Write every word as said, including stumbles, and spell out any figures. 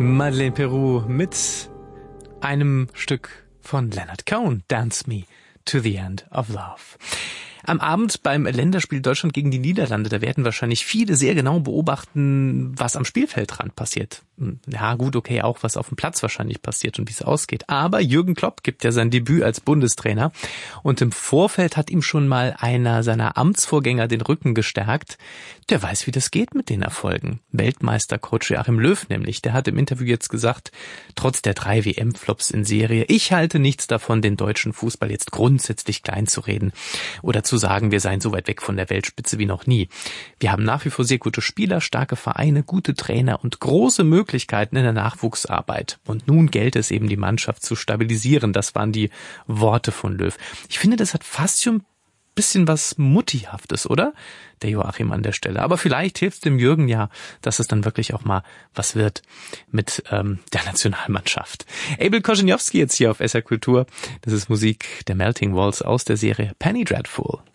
Madeleine Peru mit einem Stück von Leonard Cohen, Dance Me to the End of Love. Am Abend beim Länderspiel Deutschland gegen die Niederlande, da werden wahrscheinlich viele sehr genau beobachten, was am Spielfeldrand passiert. Ja gut, okay, auch was auf dem Platz wahrscheinlich passiert und wie es ausgeht. Aber Jürgen Klopp gibt ja sein Debüt als Bundestrainer und im Vorfeld hat ihm schon mal einer seiner Amtsvorgänger den Rücken gestärkt. Der weiß, wie das geht mit den Erfolgen. Weltmeister-Coach Joachim Löw nämlich, der hat im Interview jetzt gesagt, trotz der drei W M-Flops in Serie, ich halte nichts davon, den deutschen Fußball jetzt grundsätzlich klein zu reden oder zu sagen, wir seien so weit weg von der Weltspitze wie noch nie. Wir haben nach wie vor sehr gute Spieler, starke Vereine, gute Trainer und große Möglichkeiten in der Nachwuchsarbeit. Und nun gelte es eben, die Mannschaft zu stabilisieren. Das waren die Worte von Löw. Ich finde, das hat fast schon ein bisschen was Muttihaftes, oder? Der Joachim an der Stelle. Aber vielleicht hilft es dem Jürgen ja, dass es dann wirklich auch mal was wird mit ähm, der Nationalmannschaft. Abel Korzeniowski jetzt hier auf S R Kultur. Das ist Musik der Melting Walls aus der Serie Penny Dreadful.